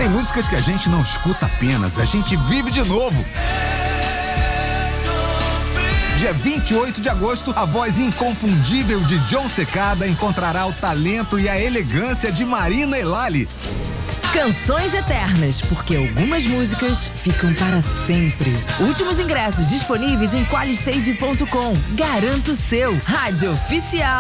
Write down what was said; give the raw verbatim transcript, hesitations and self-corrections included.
músicas que a gente não escuta apenas, a gente vive de novo. Dia vinte e oito de agosto, a voz inconfundível de John Secada encontrará o talento e a elegância de Marina Elali. Canções Eternas, porque algumas músicas ficam para sempre. Últimos ingressos disponíveis em qualisade ponto com. Garanto o seu. Rádio Oficial.